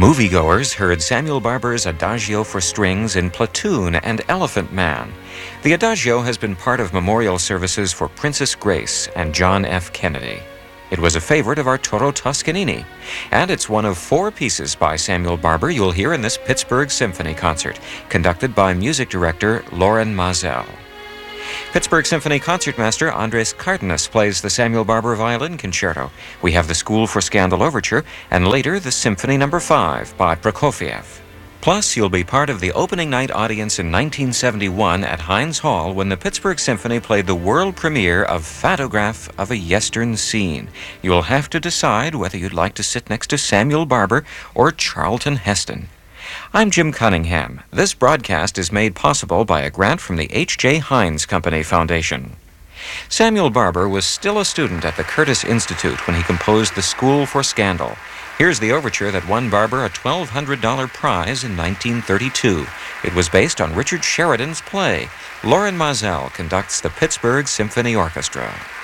Moviegoers heard Samuel Barber's Adagio for Strings in Platoon and Elephant Man. The Adagio has been part of memorial services for Princess Grace and John F. Kennedy. It was a favorite of Arturo Toscanini, and it's one of 4 pieces by Samuel Barber you'll hear in this Pittsburgh Symphony Concert, conducted by music director Loren Maazel. Pittsburgh Symphony Concertmaster Andres Cardenas plays the Samuel Barber Violin Concerto. We have the School for Scandal Overture, and later the Symphony No. 5 by Prokofiev. Plus, you'll be part of the opening night audience in 1971 at Heinz Hall when the Pittsburgh Symphony played the world premiere of Photograph of a Yestern Scene. You'll have to decide whether you'd like to sit next to Samuel Barber or Charlton Heston. I'm Jim Cunningham. This broadcast is made possible by a grant from the H.J. Heinz Company Foundation. Samuel Barber was still a student at the Curtis Institute when he composed the School for Scandal. Here's the overture that won Barber a $1,200 prize in 1932. It was based on Richard Sheridan's play. Loren Maazel conducts the Pittsburgh Symphony Orchestra.